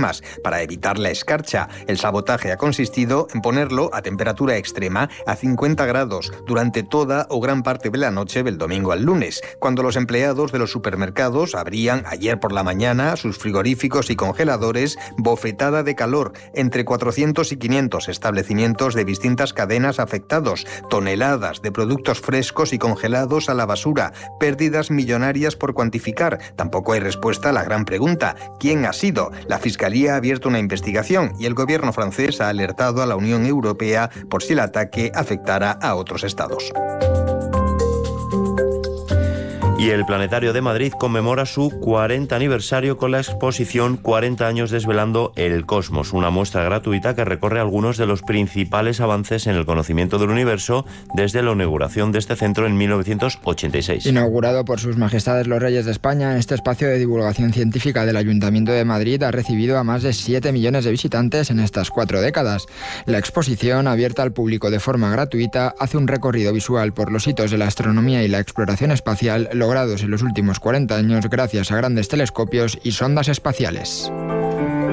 sistemas para evitar la escarcha. El sabotaje ha consistido en ponerlo a temperatura extrema, a 50 grados, durante toda o gran parte de la noche del domingo al lunes, cuando los empleados de los supermercados abrían ayer por la mañana sus frigoríficos y congeladores. Bofetada de calor, entre 400 y 500 establecimientos de distintas cadenas afectados, toneladas de productos frescos y congelados a la basura, pérdidas millonarias por cuantificar. Tampoco hay respuesta a la gran pregunta: ¿quién ha sido? La Fiscalía ha abierto una investigación y el gobierno francés ha alertado a la Unión Europea por si el ataque afectara a otros estados. Y el Planetario de Madrid conmemora su 40 aniversario con la exposición 40 años desvelando el cosmos, una muestra gratuita que recorre algunos de los principales avances en el conocimiento del universo desde la inauguración de este centro en 1986. Inaugurado por sus majestades los Reyes de España, este espacio de divulgación científica del Ayuntamiento de Madrid ha recibido a más de 7 millones de visitantes en estas 4 décadas. La exposición, abierta al público de forma gratuita, hace un recorrido visual por los hitos de la astronomía y la exploración espacial logrados en los últimos 40 años gracias a grandes telescopios y sondas espaciales.